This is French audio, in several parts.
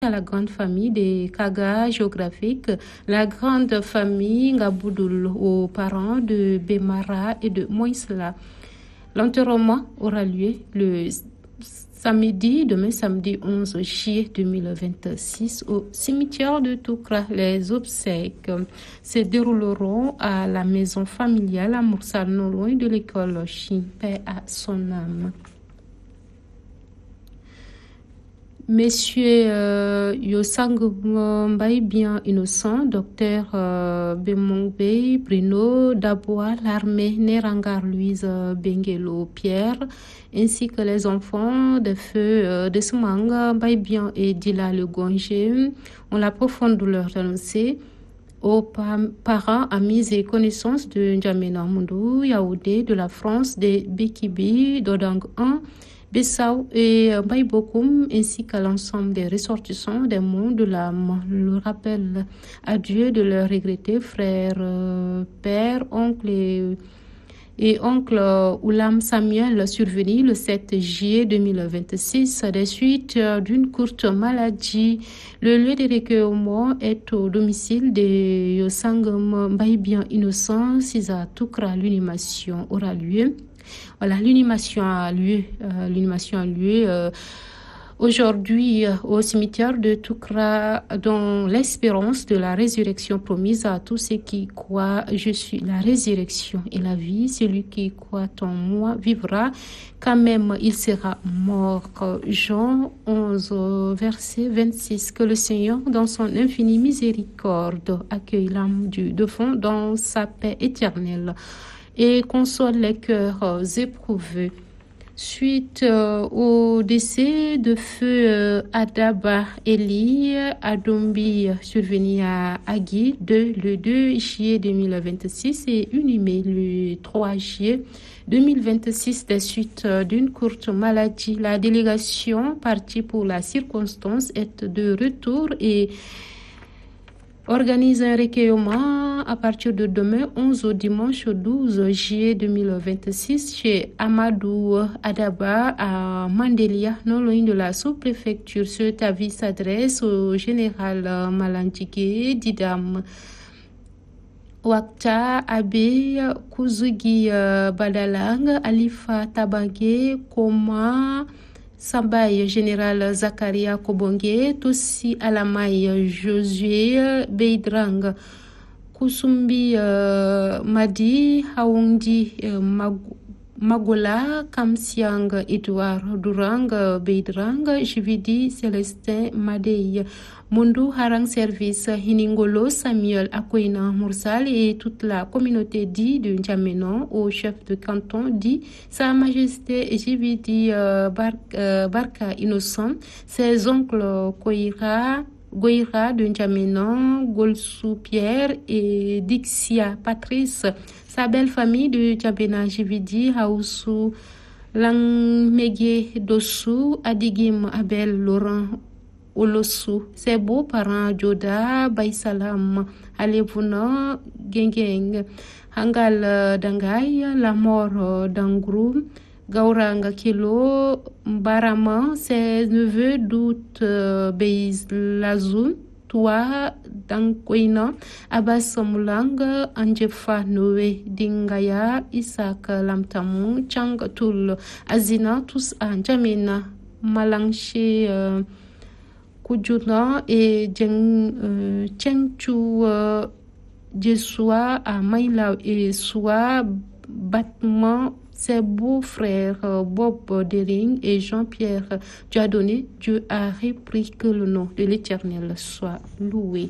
à la grande famille des Kaga géographiques, la grande famille Ngaboudoul aux parents de Bemara et de Moïsla. L'enterrement aura lieu demain samedi 11 juillet 2026 au cimetière de Toukra. Les obsèques se dérouleront à la maison familiale à Moursal, non loin de l'école Chine. Paix à son âme. Monsieur Yosang Mbaye bien innocent, docteur Bemongbe, Bruno Dabois, l'armée Nerangar Louise Bengelo Pierre, ainsi que les enfants de feu de Soumanga Mbaye bien et Dila Le Gongé ont la profonde douleur d'annoncer aux parents, amis et connaissances de N'Djamena Moundou, Yaoundé, de la France, de Bekibi, d'Odang 1, Bessau et Baïbokoum, ainsi qu'à l'ensemble des ressortissants des mondes de l'âme. Le rappel à Dieu de leurs regrettés frères, pères, oncles et oncle Oulam Samuel survenu le 7 juillet 2026 des suites d'une courte maladie. Le lieu de recueillement est au domicile de Yosangam Baïbian Innocent, Sisa Toukra. L'inhumation aura lieu. Voilà, l'inhumation a lieu aujourd'hui au cimetière de Toukra, dans l'espérance de la résurrection promise à tous ceux qui croient. Je suis la résurrection et la vie. Celui qui croit en moi vivra, quand même il sera mort. Jean 11, verset 26. Que le Seigneur, dans son infinie miséricorde, accueille l'âme du défunt dans sa paix éternelle et console les cœurs éprouvés. Suite au décès de feu Adaba Eli Adombi survenu à Agui le 2 juillet 2026 et inhumé le 3 juillet 2026 des suites d'une courte maladie. La délégation partie pour la circonstance est de retour et organise un recueillement à partir de demain 11 au dimanche 12 juillet 2026 chez Amadou Adaba à Mandelia, non loin de la sous-préfecture. Cet avis s'adresse au général Malandigue, Didam Wakta Abe Kuzugi Badalang, Alifa Tabagé, Koma Sabaye, général Zakaria Kobonge, Tossi Alamay, Josué Beidrang, Kusumbi Madi, Haoundi Magola, Kamsiang Edouard Durang Beidrang, Jividi Célestin Madei, Mundu Harang Service, Hiningolo Samuel Akwena Moursal et toute la communauté dit de N'Djamena au chef de canton dit Sa Majesté Jividi Barka Innocent, ses oncles Goïra de N'Djamena, Golsou Pierre et Dixia Patrice, sa belle famille de N'Djamena Jividi Haoussou Langmege Dossou, Adigim Abel Laurent Olosu, ses beaux-parents Joda Baïsalam, Alevuna Gengeng, Hangal Dangay, la mort d'Angrou, Gauranga Kilo, Barama, ses neveux d'août Beiz Lazou, Toua Dankoina, Abbas Moulang, Anjefa Noé, Dingaya, Isaac Lamtamou, Chang Toul, Azina, tous à N'Djamena, Malangché Kujuna et Chengchu Jesua à Maïla et Soua Batman, ses beaux-frères Bob Dering et Jean-Pierre Dieudonné. Dieu a repris, que le nom de l'Éternel soit loué.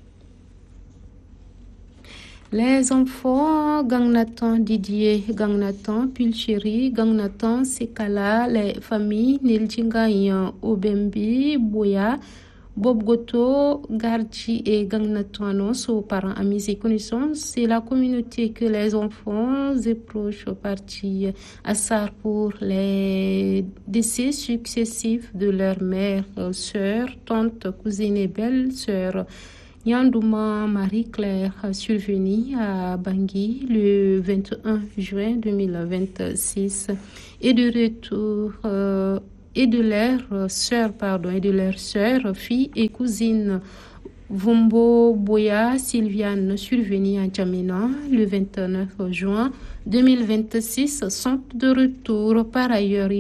Les enfants, Gangnatan Didier, Gangnatan Pulchéri, Gangnatan Sekala, les familles Niljingayan, Obembi, Boya, Bob Goto, Garji et Gangnatan annoncent aux parents, amis et connaissances. C'est la communauté que les enfants et proches partis à Sar pour les décès successifs de leur mère, sœur, tante, cousine et belle-sœur. Yandouma Marie-Claire survenue à Bangui le 21 juin 2026 et de retour et de leurs sœurs, filles et cousines. Vumbo Boya Sylviane survenue à N'Djamena le 29 juin 2026 sont de retour. Par ailleurs,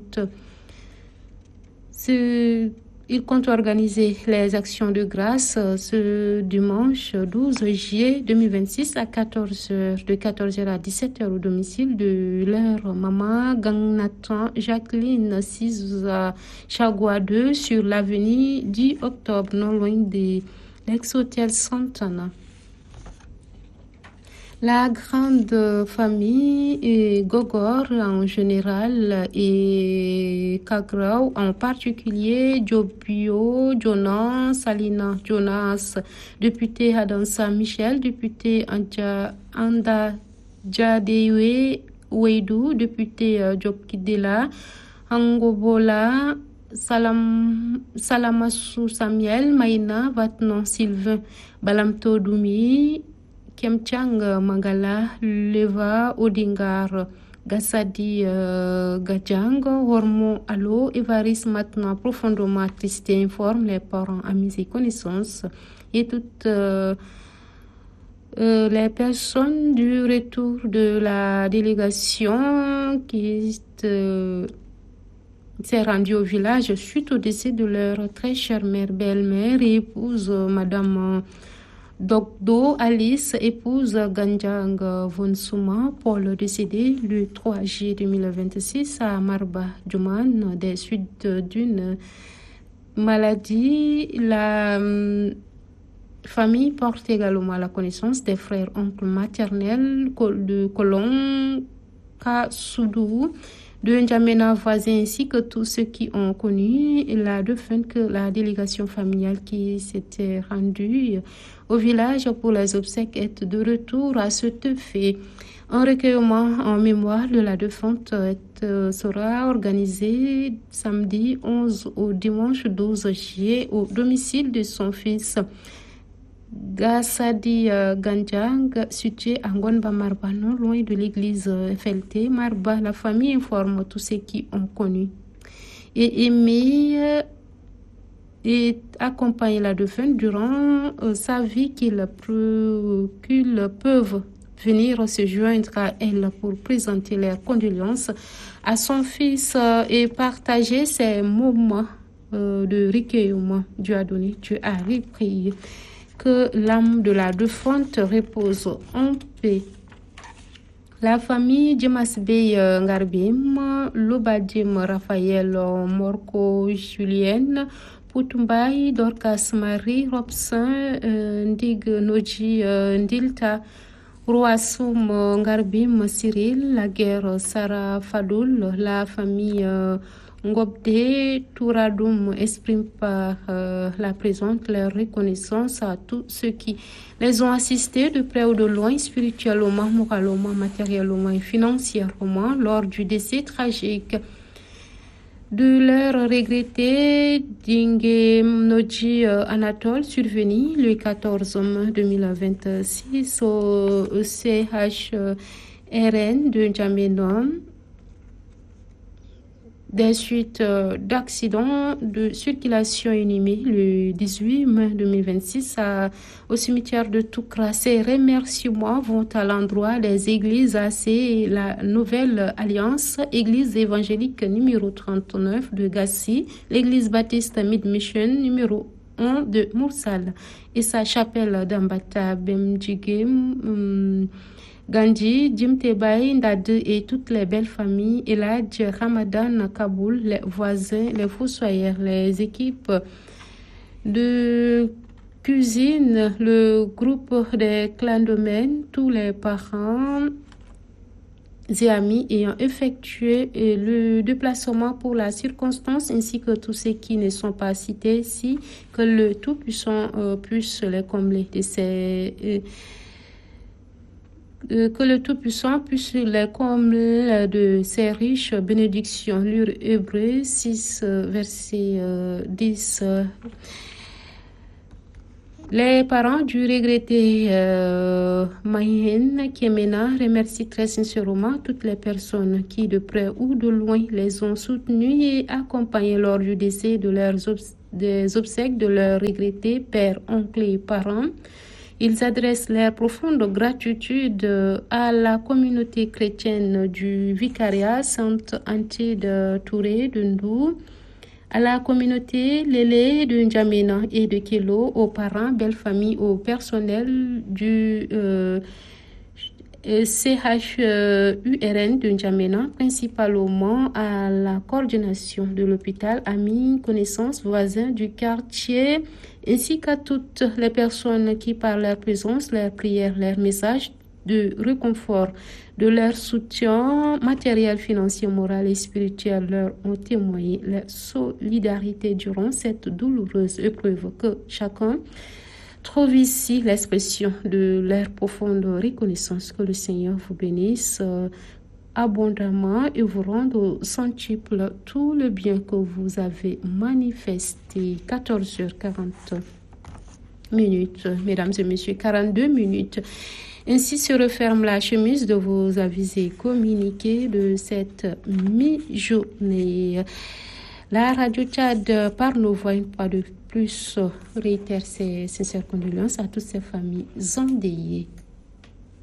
il compte organiser les actions de grâce ce dimanche 12 juillet 2026 à 14h, de 14h à 17h au domicile de leur maman Gangnatan Jacqueline Siza Chagua 2 sur l'avenue 10 octobre, non loin de l'ex-hôtel Santana. La grande famille et Gogor en général et Kagrao en particulier, Jobio, Jonas, Salina, Jonas, député Adansa Michel, député Anda Jadewe Weidou, député Jobkidela, Angobola, Salamassou Samuel, Maïna, Vatnon Sylvain, Balamto Doumi, Kemchang Mangala, Leva Odingar, Gassadi Gajang, Hormon Allo, Evaris maintenant profondément attristé, informe les parents, amis et connaissances et toutes les personnes du retour de la délégation qui s'est rendue au village suite au décès de leur très chère mère, belle-mère et épouse, Madame Dogdo Alice, épouse Ganjang Vonsuma, Paul, décédé le 3 juillet 2026 à Marba Djouman des suites d'une maladie. La famille porte également la connaissance des frères oncles maternels de Colon Kassoudou, de N'Djamena voisin ainsi que tous ceux qui ont connu la défunte, que la délégation familiale qui s'était rendue au village pour les obsèques est de retour à ce fait. Un recueillement en mémoire de la défunte sera organisé samedi 11 au dimanche 12 juillet au domicile de son fils Gassadi Ganjang, situé à Ngonba Marba, non loin de l'église FLT Marba. La famille informe tous ceux qui ont connu et aimé et accompagné la défunte durant sa vie, qu'ils peuvent venir se joindre à elle pour présenter leurs condoléances à son fils et partager ces moments de recueillement. Dieu a donné, Dieu a repris. Que l'âme de la défunte repose en paix. La famille Djemasbey Ngarbim, Lobadim Raphaël Morco Julienne, Poutumbaï, Dorcas Marie, Robson, Ndig Noji Ndilta, Roassoum Ngarbim Cyril, la guerre Sarah Fadoul, la famille Ngobde Touradoum exprime par la présente leur reconnaissance à tous ceux qui les ont assistés de près ou de loin, spirituellement, moralement, matériellement et financièrement lors du décès tragique de leur regretté Dingue Noji Anatole, survenu le 14 mai 2026 au CHRN de N'Djamena, des suites d'accidents de circulation inhumés le 18 mai 2026 au cimetière de Toukra. Ces remerciements vont à l'endroit des églises AC et la Nouvelle Alliance, église évangélique numéro 39 de Gassi, l'église baptiste Mid-Mission numéro 1 de Moursal et sa chapelle d'Ambata Bemdjigem, Gandhi, Jim Tebaï, Ndade et toutes les belles familles, Eladj, Ramadan, Kaboul, les voisins, les fossoyeurs, les équipes de cuisine, le groupe des clans domaines, tous les parents et amis ayant effectué le déplacement pour la circonstance, ainsi que tous ceux qui ne sont pas cités ici, que le Tout-Puissant puisse les combler de ces... que le Tout-Puissant puisse les combler de ses riches bénédictions. Lire Hébreux 6, verset 10. Les parents du regretté Maïhen Kiemena remercient très sincèrement toutes les personnes qui, de près ou de loin, les ont soutenus et accompagnés lors du décès de des obsèques de leurs regrettés pères, oncles et parents. Ils adressent leur profonde gratitude à la communauté chrétienne du vicariat Sainte-Antie de Touré de Ndou, à la communauté Lélé de N'Djamena et de Kelo, aux parents, belles familles, au personnel du CHURN de N'Djamena, principalement à la coordination de l'hôpital, amis, connaissances, voisins du quartier, ainsi qu'à toutes les personnes qui, par leur présence, leurs prières, leurs messages de réconfort, de leur soutien matériel, financier, moral et spirituel, leur ont témoigné leur solidarité durant cette douloureuse épreuve que chacun trouve ici l'expression de leur profonde reconnaissance. Que le Seigneur vous bénisse abondamment et vous rende au centuple tout le bien que vous avez manifesté. 14h40. Mesdames et messieurs, 42 minutes. Ainsi se referme la chemise de vos avisés communiqués de cette mi-journée. La radio Tchad, par nos voix, une fois de plus, réitère ses sincères condoléances à toutes ces familles endeuillées.